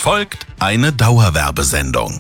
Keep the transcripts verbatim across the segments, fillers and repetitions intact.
folgt eine Dauerwerbesendung.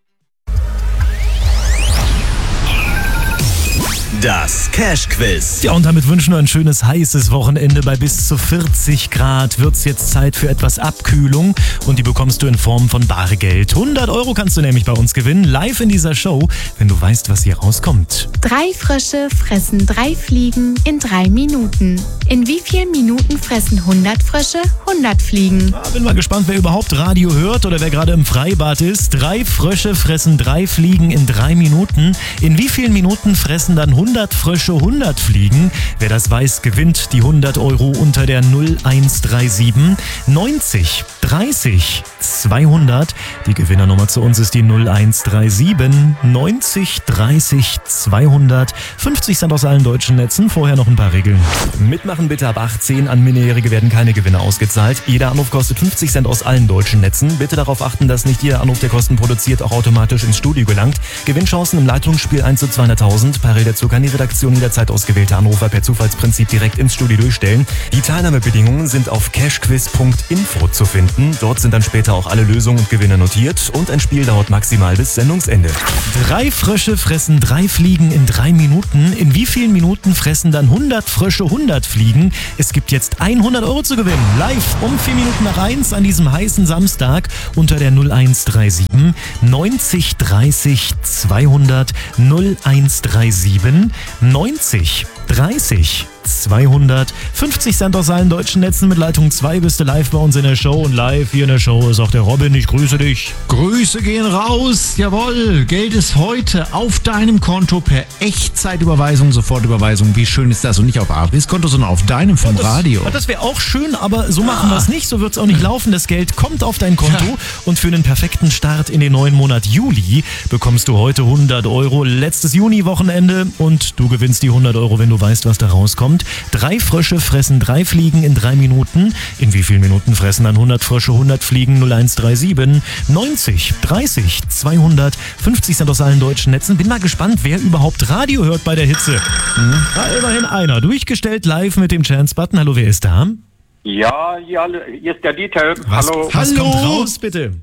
Das Cash-Quiz. Ja, und damit wünschen wir ein schönes, heißes Wochenende. Bei bis zu vierzig Grad wird es jetzt Zeit für etwas Abkühlung. Und die bekommst du in Form von Bargeld. hundert Euro kannst du nämlich bei uns gewinnen, live in dieser Show, wenn du weißt, was hier rauskommt. Drei Frösche fressen drei Fliegen in drei Minuten. In wie vielen Minuten fressen hundert Frösche hundert Fliegen? Ja, bin mal gespannt, wer überhaupt Radio hört oder wer gerade im Freibad ist. Drei Frösche fressen drei Fliegen in drei Minuten. In wie vielen Minuten fressen dann hundert Frösche hundert Fliegen? Wer das weiß, gewinnt die hundert Euro unter der null eins drei sieben neunzig dreißig zweihundert. Die Gewinnernummer zu uns ist die null eins drei sieben neunzig dreißig zweihundert. fünfzig Cent aus allen deutschen Netzen. Vorher noch ein paar Regeln. Mitmachen bitte ab achtzehn. An Minderjährige werden keine Gewinne ausgezahlt. Jeder Anruf kostet fünfzig Cent aus allen deutschen Netzen. Bitte darauf achten, dass nicht jeder Anruf, der Kosten produziert, auch automatisch ins Studio gelangt. Gewinnchancen im Leitungsspiel eins zu zweihunderttausend. Parallel dazu kann die Redaktion jederzeit ausgewählte Anrufer per Zufallsprinzip direkt ins Studio durchstellen. Die Teilnahmebedingungen sind auf cashquiz punkt info zu finden. Dort sind dann später auch alle Lösungen und Gewinne notiert und ein Spiel dauert maximal bis Sendungsende. Drei Frösche fressen drei Fliegen in drei Minuten. In wie vielen Minuten fressen dann hundert Frösche hundert Fliegen? Es gibt jetzt hundert Euro zu gewinnen. Live um vier Minuten nach eins an diesem heißen Samstag unter der null eins drei sieben neunzig dreißig zweihundert null eins drei sieben neunzig dreißig zweihundert. fünfzig Cent aus allen deutschen Netzen. Mit Leitung zwei bist du live bei uns in der Show. Und live hier in der Show ist auch der Robin. Ich grüße dich. Grüße gehen raus. Jawohl. Geld ist heute auf deinem Konto per Echtzeitüberweisung, Sofortüberweisung. Wie schön ist das? Und nicht auf Abris Konto, sondern auf deinem vom das, Radio. Das wäre auch schön, aber so machen wir es nicht. So wird es auch nicht laufen. Das Geld kommt auf dein Konto. Ja. Und für einen perfekten Start in den neuen Monat Juli bekommst du heute hundert Euro. Letztes Juni-Wochenende. Und du gewinnst die hundert Euro, wenn du weißt, was da rauskommt. Drei Frösche fressen drei Fliegen in drei Minuten. In wie vielen Minuten fressen dann hundert Frösche hundert Fliegen? null eins drei sieben neunzig dreißig zweihundert. fünfzig Cent aus allen deutschen Netzen. Bin mal gespannt, wer überhaupt Radio hört bei der Hitze. Hm. Ja, immerhin einer. Durchgestellt live mit dem Chance-Button. Hallo, wer ist da? Ja, hier, hier ist der Dieter. Was, Hallo. Was Hallo. kommt raus, bitte?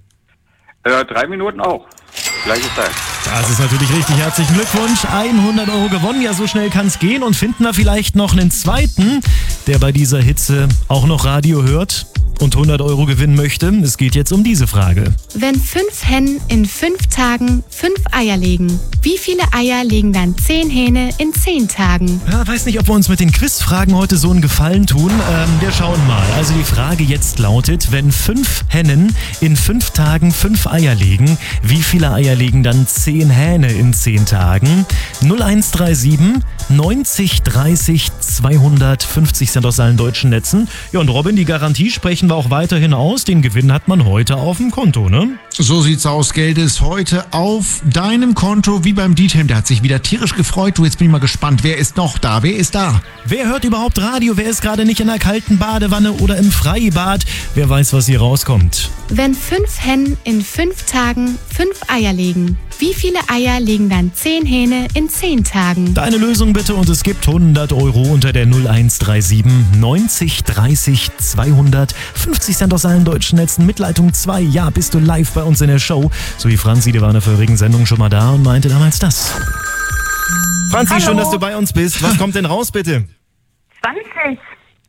Äh, drei Minuten auch. Gleiche Zeit. Das ist natürlich richtig. Herzlichen Glückwunsch. hundert Euro gewonnen. Ja, so schnell kann es gehen. Und finden wir vielleicht noch einen zweiten, der bei dieser Hitze auch noch Radio hört und hundert Euro gewinnen möchte. Es geht jetzt um diese Frage. Wenn fünf Hennen in fünf Tagen fünf Eier legen, wie viele Eier legen dann zehn Hähne in zehn Tagen? Ja, weiß nicht, ob wir uns mit den Quizfragen heute so einen Gefallen tun. Ähm, wir schauen mal. Also die Frage jetzt lautet, wenn fünf Hennen in fünf Tagen fünf Eier legen, wie viele Eier legen dann zehn Hähne in zehn Tagen? null eins drei sieben neunzig dreißig zweihundert. fünfzig Cent aus allen deutschen Netzen. Ja, und Robin, die Garantie sprechen wir auch weiterhin aus. Den Gewinn hat man heute auf dem Konto, ne? So sieht's aus. Geld ist heute auf deinem Konto, wie beim Dieter. Der hat sich wieder tierisch gefreut. Du, jetzt bin ich mal gespannt. Wer ist noch da? Wer ist da? Wer hört überhaupt Radio? Wer ist gerade nicht in der kalten Badewanne oder im Freibad? Wer weiß, was hier rauskommt? Wenn fünf Hennen in fünf Tagen fünf Eier legen, wie viele Eier legen dann zehn Hähne in zehn Tagen? Deine Lösung bitte und es gibt hundert Euro unter der null eins drei sieben neunzig dreißig zweihundert. fünfzig Cent aus allen deutschen Netzen mit Leitung zwei. Ja, bist du live bei uns in der Show. So wie Franzi, die war in der vorherigen Sendung schon mal da und meinte damals das. Franzi, Hallo. Schön, dass du bei uns bist. Was kommt denn raus, bitte? zwanzig.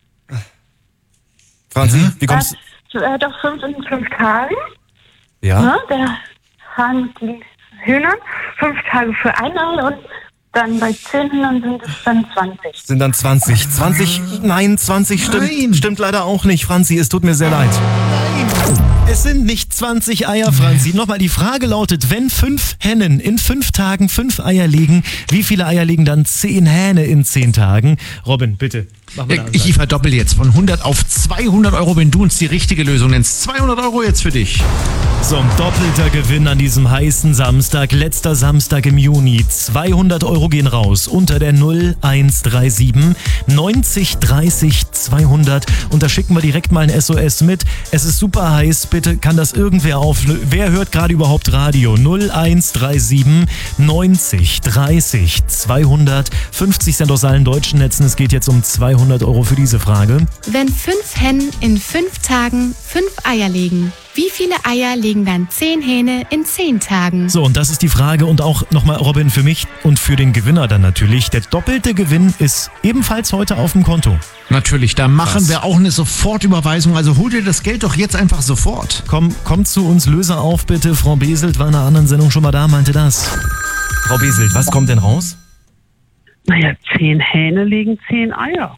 Franzi, wie kommst du? Äh, doch fünf in fünf Tagen. Ja. Ne? Der Hahn mit den Hühnern. Fünf Tage für ein Ei und dann bei zehn Hühnern sind es dann zwanzig. Sind dann zwanzig. zwanzig, nein, zwanzig stimmt, Nein. stimmt leider auch nicht, Franzi. Es tut mir sehr leid. Es sind nicht zwanzig Eier, Franzi. Nochmal, die Frage lautet, wenn fünf Hennen in fünf Tagen fünf Eier legen, wie viele Eier legen dann zehn Hähne in zehn Tagen? Robin, bitte. Mach mal Ja, ich verdoppel jetzt von hundert auf zweihundert Euro, wenn du uns die richtige Lösung nennst. zweihundert Euro jetzt für dich. So, ein doppelter Gewinn an diesem heißen Samstag, letzter Samstag im Juni. zweihundert Euro gehen raus unter der null eins drei sieben neunzig dreißig zweihundert. Und da schicken wir direkt mal ein S O S mit. Es ist super heiß, bitte kann das irgendwer auflösen. Wer hört gerade überhaupt Radio? null eins drei sieben neunzig dreißig zweihundert. fünfzig Cent aus allen deutschen Netzen. Es geht jetzt um zweihundert zweihundert Euro für diese Frage. Wenn fünf Hennen in fünf Tagen fünf Eier legen, wie viele Eier legen dann zehn Hähne in zehn Tagen? So, und das ist die Frage und auch nochmal, Robin, für mich und für den Gewinner dann natürlich. Der doppelte Gewinn ist ebenfalls heute auf dem Konto. Natürlich, da machen Was? wir auch eine Sofortüberweisung. Also hol dir das Geld doch jetzt einfach sofort. Komm, kommt zu uns, Löser auf bitte. Frau Beselt war in einer anderen Sendung schon mal da, meinte das. Frau Beselt, was kommt denn raus? Naja, zehn Hähne legen zehn Eier.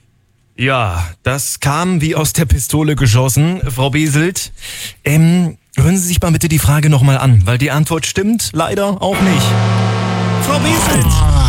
Ja, das kam wie aus der Pistole geschossen. Frau Beselt, ähm, hören Sie sich mal bitte die Frage nochmal an, weil die Antwort stimmt leider auch nicht. Frau Beselt!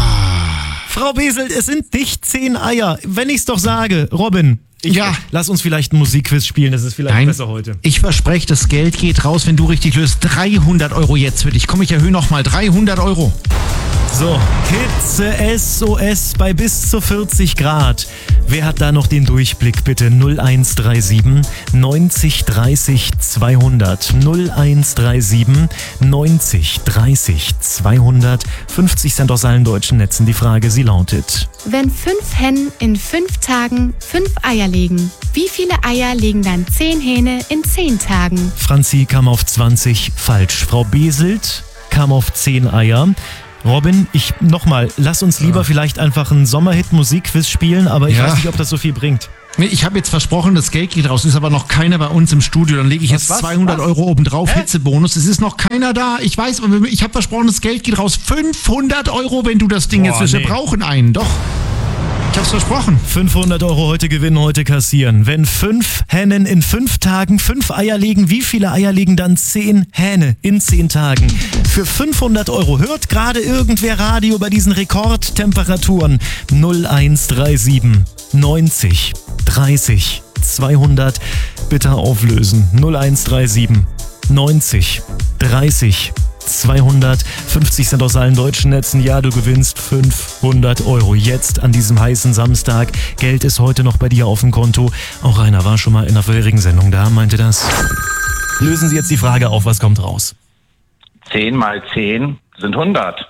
Frau Beselt, es sind nicht zehn Eier. Wenn ich's doch sage, Robin, ich, Ja. lass uns vielleicht einen Musikquiz spielen, das ist vielleicht Nein, besser heute. ich verspreche, das Geld geht raus, wenn du richtig löst. dreihundert Euro jetzt für dich. Komm, ich erhöhe nochmal. dreihundert Euro. So, Hitze S O S bei bis zu vierzig Grad. Wer hat da noch den Durchblick, bitte? null eins drei sieben neunzig dreißig zweihundert. null eins drei sieben neunzig dreißig zweihundert. fünfzig Cent aus allen deutschen Netzen. Die Frage, sie lautet: Wenn fünf Hennen in fünf Tagen fünf Eier legen, wie viele Eier legen dann zehn Hähne in zehn Tagen? Franzi kam auf zwanzig, falsch. Frau Beselt kam auf zehn Eier. Robin, ich nochmal, lass uns lieber vielleicht einfach einen Sommerhit-Musikquiz spielen, aber ich Ja. weiß nicht, ob das so viel bringt. Nee, ich habe jetzt versprochen, das Geld geht raus. Ist aber noch keiner bei uns im Studio. Dann lege ich jetzt was? zweihundert Was? Euro obendrauf. Hitzebonus. Es ist noch keiner da. Ich weiß, aber ich habe versprochen, das Geld geht raus. fünfhundert Euro, wenn du das Ding Boah, jetzt willst. Wir nee. brauchen einen. Doch. Ich hab's versprochen. fünfhundert Euro heute gewinnen, heute kassieren. Wenn fünf Hennen in fünf Tagen fünf Eier legen, wie viele Eier legen dann zehn Hähne in zehn Tagen? Für fünfhundert Euro hört gerade irgendwer Radio bei diesen Rekordtemperaturen. null eins drei sieben neunzig dreißig zweihundert. Bitte auflösen. null eins drei sieben neunzig dreißig zweihundert. fünfzig Cent aus allen deutschen Netzen. Ja, du gewinnst fünfhundert Euro. Jetzt an diesem heißen Samstag. Geld ist heute noch bei dir auf dem Konto. Auch Rainer war schon mal in der vorherigen Sendung da, meinte das. Lösen Sie jetzt die Frage auf, was kommt raus? zehn mal zehn sind hundert.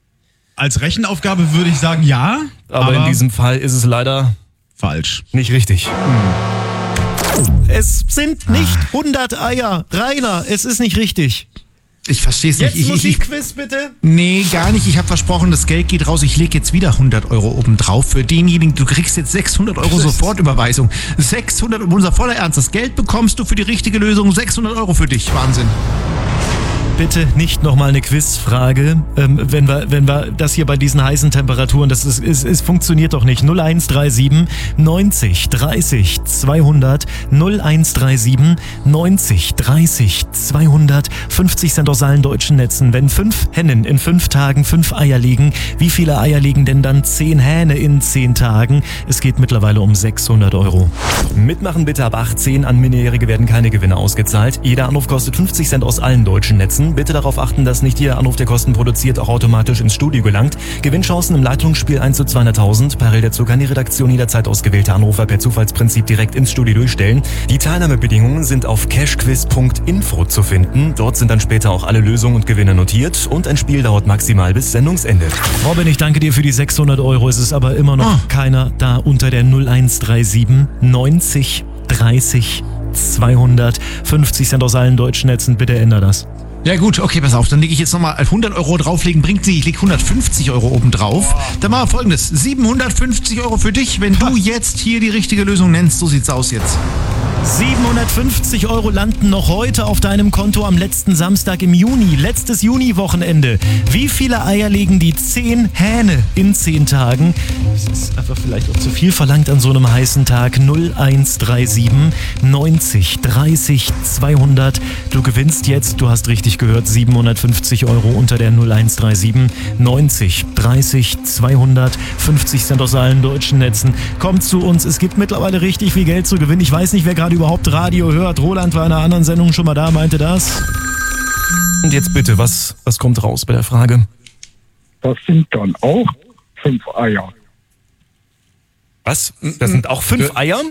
Als Rechenaufgabe würde ich sagen ja, Aber, aber, in diesem Fall ist es leider falsch. nicht richtig. Es sind nicht hundert Eier. Rainer, es ist nicht richtig. Ich verstehe es nicht. Jetzt Ich, ich, ich, Musikquiz bitte. nee, gar nicht. Ich habe versprochen, das Geld geht raus. Ich lege jetzt wieder hundert Euro obendrauf. Für denjenigen, du kriegst jetzt sechshundert Euro Sofortüberweisung. sechshundert, unser voller Ernst. Das Geld bekommst du für die richtige Lösung. sechshundert Euro für dich. Wahnsinn. Bitte nicht nochmal eine Quizfrage, ähm, wenn wir, wenn wir das hier bei diesen heißen Temperaturen, das ist, ist, ist funktioniert doch nicht. null eins drei sieben neunzig dreißig zweihundert. null eins drei sieben neunzig dreißig zweihundert. fünfzig Cent aus allen deutschen Netzen. Wenn fünf Hennen in fünf Tagen fünf Eier legen, wie viele Eier legen denn dann zehn Hähne in zehn Tagen? Es geht mittlerweile um sechshundert Euro. Mitmachen bitte ab achtzehn. An Minderjährige werden keine Gewinne ausgezahlt. Jeder Anruf kostet fünfzig Cent aus allen deutschen Netzen. Bitte darauf achten, dass nicht jeder Anruf, der Kosten produziert, auch automatisch ins Studio gelangt. Gewinnchancen im Leitungsspiel eins zu zweihunderttausend. Parallel dazu kann die Redaktion jederzeit ausgewählte Anrufer per Zufallsprinzip direkt ins Studio durchstellen. Die Teilnahmebedingungen sind auf cashquiz punkt info zu finden. Dort sind dann später auch alle Lösungen und Gewinne notiert. Und ein Spiel dauert maximal bis Sendungsende. Robin, ich danke dir für die sechshundert Euro. Es ist aber immer noch Ah. keiner da unter der null eins drei sieben neunzig dreißig zweihundert. fünfzig Cent aus allen deutschen Netzen. Bitte änder das. Ja gut, okay, pass auf, dann lege ich jetzt nochmal hundert Euro drauflegen, bringt sie, ich lege hundertfünfzig Euro oben drauf. Dann machen wir folgendes, siebenhundertfünfzig Euro für dich, wenn du jetzt hier die richtige Lösung nennst, so sieht's aus jetzt. siebenhundertfünfzig Euro landen noch heute auf deinem Konto am letzten Samstag im Juni, letztes Juni-Wochenende. Wie viele Eier legen die zehn Hähne in zehn Tagen? Das ist einfach vielleicht auch zu viel verlangt an so einem heißen Tag. null eins drei sieben neunzig dreißig zweihundert. Du gewinnst jetzt, du hast richtig gehört, siebenhundertfünfzig Euro unter der null eins drei sieben neunzig dreißig zweihundert. fünfzig Cent aus allen deutschen Netzen. Kommt zu uns, es gibt mittlerweile richtig viel Geld zu gewinnen. Ich weiß nicht, wer gerade überhaupt Radio hört. Roland war in einer anderen Sendung schon mal da, meinte das. Und jetzt bitte, was, was kommt raus bei der Frage? Das sind dann auch fünf Eier. Was? Das sind auch fünf Eier?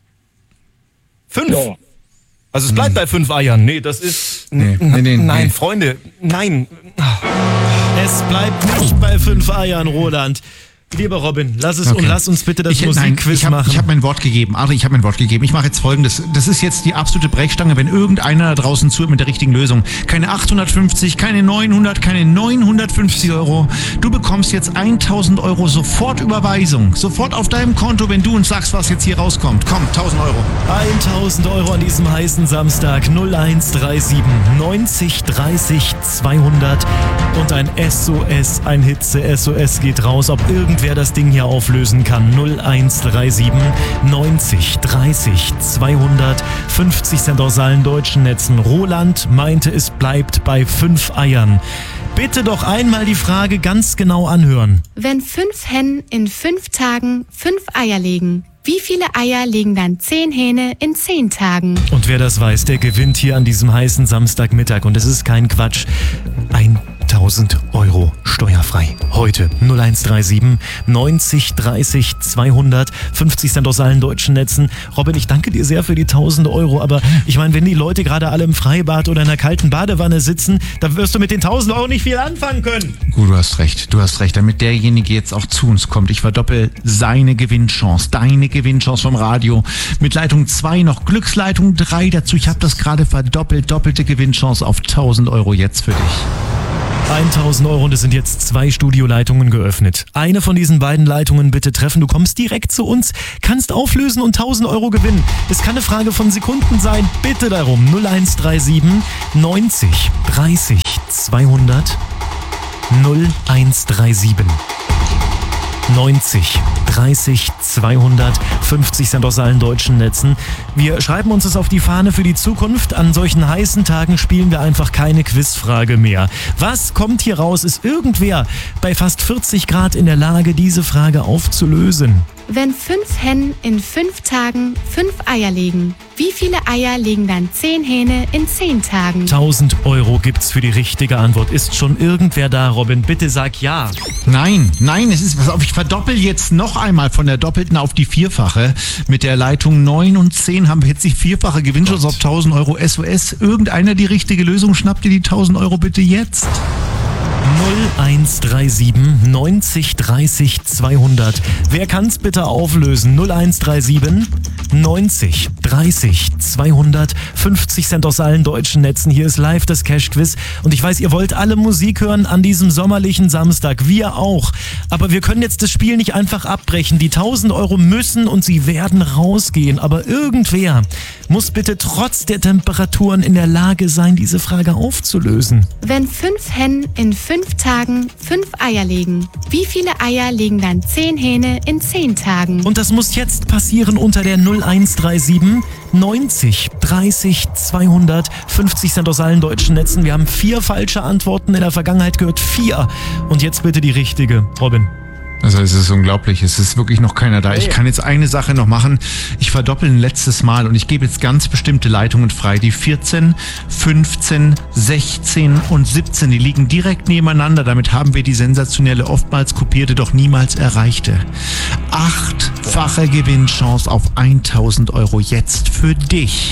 Fünf? Ja. Also es bleibt bei fünf Eiern. Nee, das ist... Nee, nee, nee, nein, nee. Freunde, nein. Es bleibt nicht bei fünf Eiern, Roland. Lieber Robin, lass es Okay. und lass uns bitte das ich, nein, Musikquiz ich hab, machen. Ich habe mein Wort gegeben. Adri, ich habe mein Wort gegeben. Ich mache jetzt Folgendes. Das ist jetzt die absolute Brechstange, wenn irgendeiner da draußen zuhört mit der richtigen Lösung. Keine achthundertfünfzig, keine neunhundert, keine neunhundertfünfzig Euro. Du bekommst jetzt tausend Euro sofort Überweisung. Sofort auf deinem Konto, wenn du uns sagst, was jetzt hier rauskommt. Komm, tausend Euro. tausend Euro an diesem heißen Samstag. null eins drei sieben neunzig dreißig zweihundert und ein S O S, ein Hitze-S O S geht raus, ob irgendwer das Ding hier auflösen kann. null eins drei sieben neunzig dreißig zweihundert, fünfzig Cent aus allen deutschen Netzen. Roland meinte, es bleibt bei fünf Eiern. Bitte doch einmal die Frage ganz genau anhören. Wenn fünf Hennen in fünf Tagen fünf Eier legen, wie viele Eier legen dann zehn Hähne in zehn Tagen? Und wer das weiß, der gewinnt hier an diesem heißen Samstagmittag. Und es ist kein Quatsch. tausend Euro steuerfrei. Heute null eins drei sieben neunzig dreißig zweihundert, fünfzig Cent aus allen deutschen Netzen. Robin, ich danke dir sehr für die tausend Euro. Aber ich meine, wenn die Leute gerade alle im Freibad oder in einer kalten Badewanne sitzen, dann wirst du mit den tausend Euro nicht viel anfangen können. Gut, du hast recht. Du hast recht. Damit derjenige jetzt auch zu uns kommt. Ich verdoppel seine Gewinnchance. Deine Gewinnchance vom Radio. Mit Leitung zwei noch Glücksleitung drei dazu. Ich habe das gerade verdoppelt. Doppelte Gewinnchance auf tausend Euro jetzt für dich. tausend Euro und es sind jetzt zwei Studioleitungen geöffnet. Eine von diesen beiden Leitungen bitte treffen. Du kommst direkt zu uns, kannst auflösen und tausend Euro gewinnen. Es kann eine Frage von Sekunden sein. Bitte darum. null eins drei sieben neunzig dreißig zweihundert. null eins drei sieben neunzig dreißig zweihundert, fünfzig Cent aus allen deutschen Netzen. Wir schreiben uns es auf die Fahne für die Zukunft. An solchen heißen Tagen spielen wir einfach keine Quizfrage mehr. Was kommt hier raus? Ist irgendwer bei fast vierzig Grad in der Lage, diese Frage aufzulösen? Wenn fünf Hennen in fünf Tagen fünf Eier legen, wie viele Eier legen dann zehn Hähne in zehn Tagen? tausend Euro gibt's für die richtige Antwort. Ist schon irgendwer da, Robin? Bitte sag ja. Nein, nein, es ist, pass auf, ich verdoppel jetzt noch einmal von der doppelten auf die vierfache. Mit der Leitung neun und zehn haben wir jetzt die vierfache Gewinnchance auf tausend Euro S O S. Irgendeiner die richtige Lösung, schnappt dir die tausend Euro bitte jetzt. null eins drei sieben neunzig dreißig zweihundert. Wer kann's bitte auflösen? null eins drei sieben neunzig dreißig zweihundert, fünfzig Cent aus allen deutschen Netzen. Hier ist live das Cash-Quiz und ich weiß, ihr wollt alle Musik hören an diesem sommerlichen Samstag. Wir auch. Aber wir können jetzt das Spiel nicht einfach abbrechen. Die tausend Euro müssen und sie werden rausgehen. Aber irgendwer muss bitte trotz der Temperaturen in der Lage sein, diese Frage aufzulösen. Wenn fünf Hennen in fünf Tagen fünf Eier legen, wie viele Eier legen dann zehn Hähne in zehn Tagen? Und das muss jetzt passieren unter der null eins drei sieben neunzig dreißig zweihundert, fünfzig Cent aus allen deutschen Netzen. Wir haben vier falsche Antworten in der Vergangenheit gehört. Vier. Und jetzt bitte die richtige. Robin. Also es ist unglaublich, es ist wirklich noch keiner da. Ich kann jetzt eine Sache noch machen. Ich verdoppel ein letztes Mal und ich gebe jetzt ganz bestimmte Leitungen frei. Die vierzehn, fünfzehn, sechzehn und siebzehn, die liegen direkt nebeneinander. Damit haben wir die sensationelle, oftmals kopierte, doch niemals erreichte achtfache Gewinnchance auf tausend Euro jetzt für dich.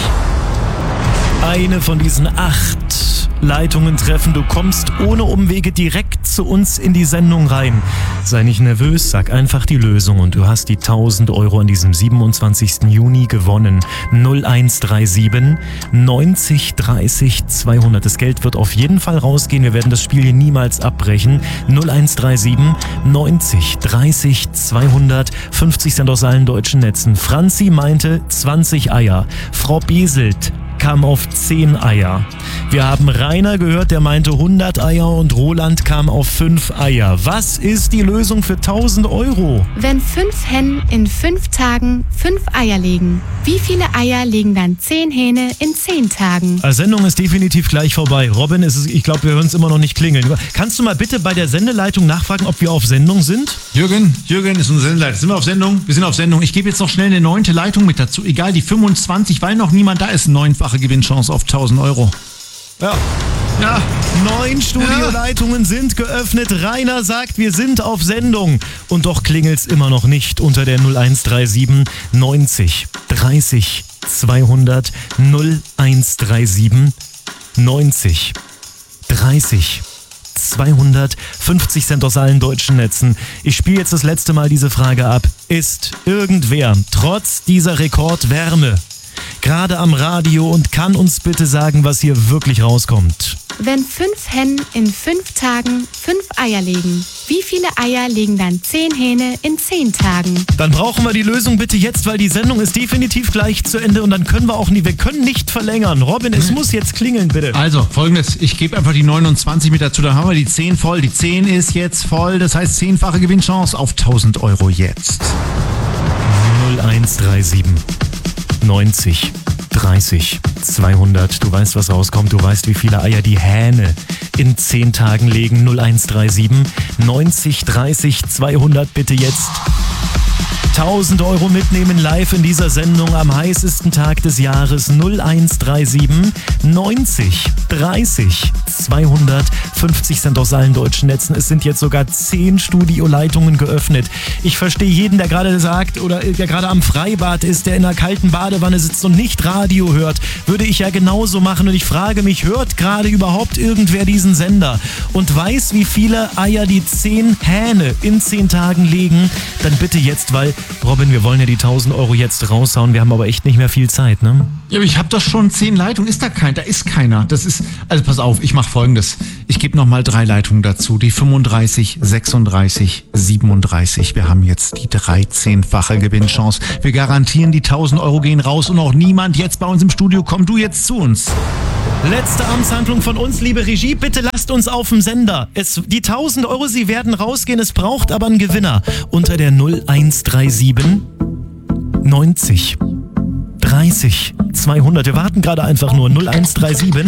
Eine von diesen acht Leitungen treffen. Du kommst ohne Umwege direkt zu uns in die Sendung rein. Sei nicht nervös, sag einfach die Lösung und du hast die tausend Euro an diesem siebenundzwanzigsten Juni gewonnen. null eins drei sieben neunzig dreißig zweihundert. Das Geld wird auf jeden Fall rausgehen. Wir werden das Spiel hier niemals abbrechen. null eins drei sieben neunzig dreißig zweihundert. fünfzig Cent aus allen deutschen Netzen. Franzi meinte zwanzig Eier. Frau Beselt kam auf zehn Eier. Wir haben Rainer gehört, der meinte hundert Eier und Roland kam auf fünf Eier. Was ist die Lösung für tausend Euro? Wenn fünf Hennen in fünf Tagen fünf Eier legen, wie viele Eier legen dann zehn Hähne in zehn Tagen? Die Sendung ist definitiv gleich vorbei. Robin, ist es, ich glaube, wir hören es immer noch nicht klingeln. Kannst du mal bitte bei der Sendeleitung nachfragen, ob wir auf Sendung sind? Jürgen, Jürgen ist unsere Sendeleiter. Sind wir auf Sendung? Wir sind auf Sendung. Ich gebe jetzt noch schnell eine neunte Leitung mit dazu. Egal, die fünfundzwanzig, weil noch niemand da ist. Neunfache Gewinnchance auf tausend Euro. Ja. Ja, neun Studioleitungen ja. sind geöffnet. Rainer sagt, wir sind auf Sendung. Und doch klingelt's immer noch nicht unter der null eins drei sieben neunzig dreißig zweihundert. null eins drei sieben neunzig dreißig zweihundertfünfzig Cent aus allen deutschen Netzen. Ich spiele jetzt das letzte Mal diese Frage ab. Ist irgendwer trotz dieser Rekordwärme gerade am Radio und kann uns bitte sagen, was hier wirklich rauskommt? Wenn fünf Hennen in fünf Tagen fünf Eier legen, wie viele Eier legen dann zehn Hähne in zehn Tagen? Dann brauchen wir die Lösung bitte jetzt, weil die Sendung ist definitiv gleich zu Ende und dann können wir auch nie, wir können nicht verlängern. Robin, es muss jetzt klingeln, bitte. Also, folgendes, ich gebe einfach die neunundzwanzig mit dazu, dann haben wir die zehn voll. Die zehn ist jetzt voll, das heißt zehnfache Gewinnchance auf tausend Euro jetzt. null eins drei sieben neunzig dreißig zweihundert. Du weißt, was rauskommt. Du weißt, wie viele Eier die Hähne in zehn Tagen legen. null eins drei sieben neunzig dreißig zweihundert. Bitte jetzt tausend Euro mitnehmen live in dieser Sendung am heißesten Tag des Jahres. null eins drei sieben neunzig dreißig zweihundert. fünfzig Cent aus allen deutschen Netzen. Es sind jetzt sogar zehn Studioleitungen geöffnet. Ich verstehe jeden, der gerade sagt oder der gerade am Freibad ist, der in einer kalten Badewanne sitzt und nicht Radio hört. Würde ich ja genauso machen und ich frage mich, hört gerade überhaupt irgendwer diesen Sender und weiß, wie viele Eier die zehn Hähne in zehn Tagen legen? Dann bitte jetzt, weil Robin, wir wollen ja die tausend Euro jetzt raushauen. Wir haben aber echt nicht mehr viel Zeit, ne? Ja, aber ich habe doch schon zehn Leitungen. Ist da kein? Da ist keiner. Das ist, also pass auf, ich mache Folgendes. Ich gebe nochmal drei Leitungen dazu. Die fünfunddreißig, sechsunddreißig, siebenunddreißig. Wir haben jetzt die dreizehnfache Gewinnchance. Wir garantieren, die tausend Euro gehen raus und auch niemand jetzt bei uns im Studio. Komm du jetzt zu uns. Letzte Amtshandlung von uns, liebe Regie. Bitte lasst uns auf dem Sender. Es, die tausend Euro, sie werden rausgehen. Es braucht aber einen Gewinner. Unter der null eins drei sieben neunzig dreißig zweihundert. Wir warten gerade einfach nur. null eins drei sieben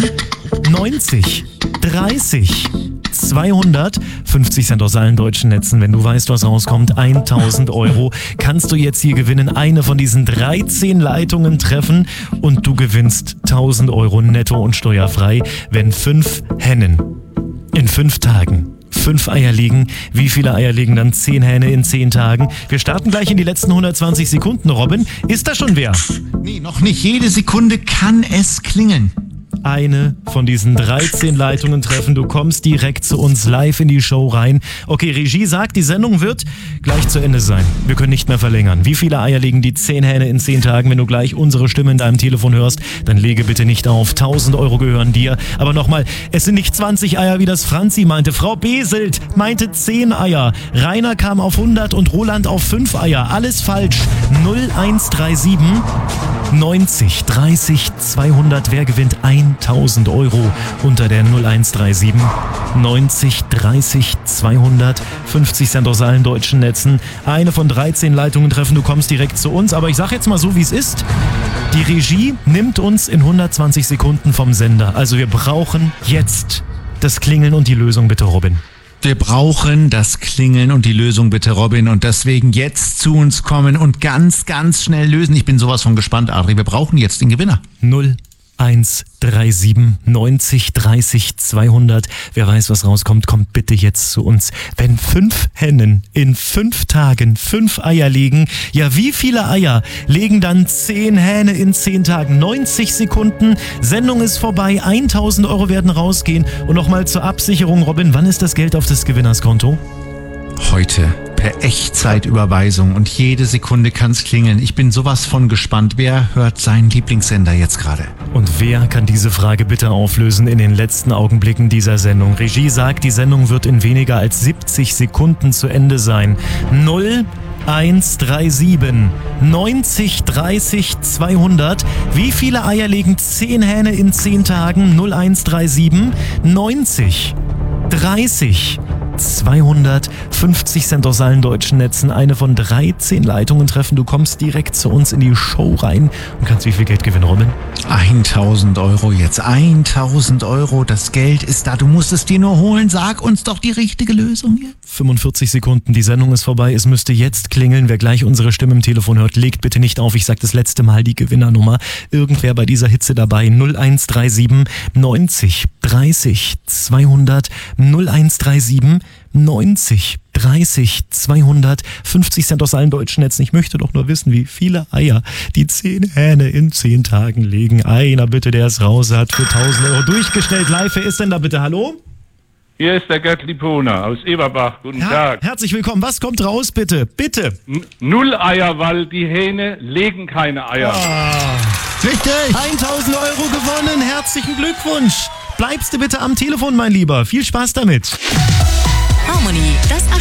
neunzig dreißig zweihundert. fünfzig Cent aus allen deutschen Netzen. Wenn du weißt, was rauskommt, tausend Euro kannst du jetzt hier gewinnen. Eine von diesen dreizehn Leitungen treffen und du gewinnst tausend Euro netto und steuerfrei, wenn fünf Hennen in fünf Tagen fünf Eier legen. Wie viele Eier legen dann zehn Hähne in zehn Tagen? Wir starten gleich in die letzten hundertzwanzig Sekunden. Robin, ist da schon wer? Nee, noch nicht. Jede Sekunde kann es klingeln. Eine von diesen dreizehn Leitungen treffen. Du kommst direkt zu uns live in die Show rein. Okay, Regie sagt, die Sendung wird gleich zu Ende sein. Wir können nicht mehr verlängern. Wie viele Eier legen die zehn Hähne in zehn Tagen? Wenn du gleich unsere Stimme in deinem Telefon hörst, dann lege bitte nicht auf. tausend Euro gehören dir. Aber nochmal, es sind nicht zwanzig Eier, wie das Franzi meinte. Frau Beselt meinte zehn Eier. Rainer kam auf hundert und Roland auf fünf Eier. Alles falsch. null eins drei sieben neunzig dreißig zweihundert. Wer gewinnt tausend Euro unter der null eins drei sieben neunzig dreißig zweihundert. fünfzig Cent aus allen deutschen Netzen. Eine von dreizehn Leitungen treffen. Du kommst direkt zu uns. Aber ich sag jetzt mal so, wie es ist. Die Regie nimmt uns in hundertzwanzig Sekunden vom Sender. Also wir brauchen jetzt das Klingeln und die Lösung, bitte, Robin. Wir brauchen das Klingeln und die Lösung, bitte, Robin. Und deswegen jetzt zu uns kommen und ganz, ganz schnell lösen. Ich bin sowas von gespannt, Adri. Wir brauchen jetzt den Gewinner. null eins drei sieben neunzig dreißig zweihundert. Wer weiß, was rauskommt, kommt bitte jetzt zu uns. Wenn fünf Hennen in fünf Tagen fünf Eier legen, ja, wie viele Eier legen dann zehn Hähne in zehn Tagen? neunzig Sekunden, Sendung ist vorbei, tausend Euro werden rausgehen. Und nochmal zur Absicherung, Robin, wann ist das Geld auf das Gewinnerskonto? Heute per Echtzeitüberweisung und jede Sekunde kann's klingeln. Ich bin sowas von gespannt. Wer hört seinen Lieblingssender jetzt gerade? Und wer kann diese Frage bitte auflösen in den letzten Augenblicken dieser Sendung? Regie sagt, die Sendung wird in weniger als siebzig Sekunden zu Ende sein. null eins drei sieben neunzig dreißig zweihundert. Wie viele Eier legen zehn Hähne in zehn Tagen? null eins drei sieben neunzig dreißig zweihundert. fünfzig Cent aus allen deutschen Netzen. Eine von dreizehn Leitungen treffen. Du kommst direkt zu uns in die Show rein und kannst wie viel Geld gewinnen, Robin? tausend Euro jetzt. tausend Euro. Das Geld ist da. Du musst es dir nur holen. Sag uns doch die richtige Lösung jetzt. fünfundvierzig Sekunden. Die Sendung ist vorbei. Es müsste jetzt klingeln. Wer gleich unsere Stimme im Telefon hört, legt bitte nicht auf. Ich sag das letzte Mal die Gewinnernummer. Irgendwer bei dieser Hitze dabei. null eins drei sieben neunzig dreißig zweihundert. null eins drei sieben neunzig dreißig zweihundert. fünfzig Cent aus allen deutschen Netzen. Ich möchte doch nur wissen, wie viele Eier die zehn Hähne in zehn Tagen legen. Einer bitte, der es raus hat, für tausend Euro durchgestellt. Live, wer ist denn da bitte? Hallo? Hier ist der Gerd Lipona aus Eberbach. Guten Her- Tag. Herzlich willkommen. Was kommt raus, bitte? Bitte. N- Null Eier, weil die Hähne legen keine Eier. Richtig. tausend Euro gewonnen. Herzlichen Glückwunsch. Bleibst du bitte am Telefon, mein Lieber. Viel Spaß damit. Harmony, das